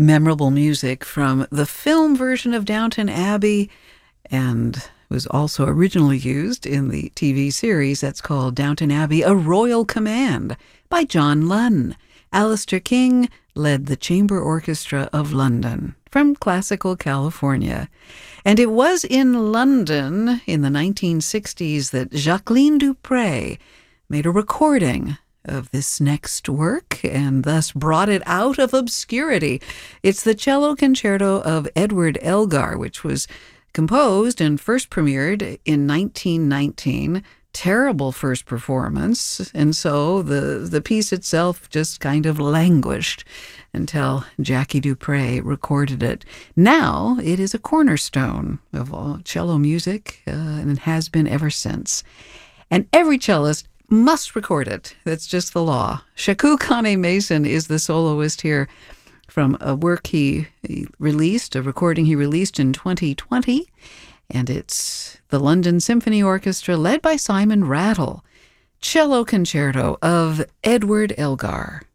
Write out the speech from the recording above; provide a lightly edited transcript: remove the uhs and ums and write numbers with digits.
memorable music from the film version of Downton Abbey, and was also originally used in the TV series that's called Downton Abbey, A Royal Command by John Lunn. Alistair King led the Chamber Orchestra of London from classical California. And it was in London in the 1960s that Jacqueline du Pré made a recording of this next work and thus brought it out of obscurity. It's the Cello Concerto of Edward Elgar, which was composed and first premiered in 1919. Terrible first performance, and so the piece itself just kind of languished until Jackie du Pré recorded it. Now it is a cornerstone of all cello music, and it has been ever since. And every cellist must record it. That's just the law. Shaku Kane-Mason is the soloist here from a work he released, a recording he released in 2020, and it's the London Symphony Orchestra led by Simon Rattle. Cello Concerto of Edward Elgar.